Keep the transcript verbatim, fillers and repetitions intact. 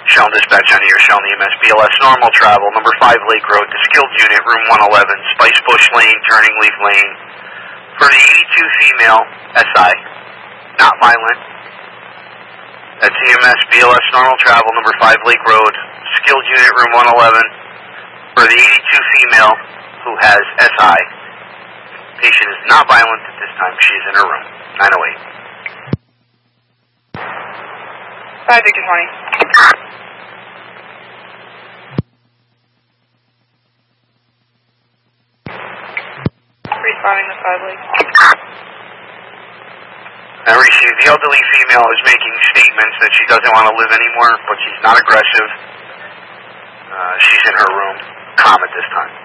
Shell dispatch on your Shell E M S B L S normal travel, number five Lake Road, to skilled unit, room one eleven, Spice Bush Lane, Turning Leaf Lane. For the eighty-two female, S I, not violent. That's E M S B L S normal travel, number five Lake Road, skilled unit, room one eleven. For the eighty-two female who has S I, patient is not violent at this time. She's in her room. nine oh eight. five Victor twenty. Responding to five Lake. I received the elderly female is making statements that she doesn't want to live anymore, but she's not aggressive. Uh, she's in her room, calm at this time.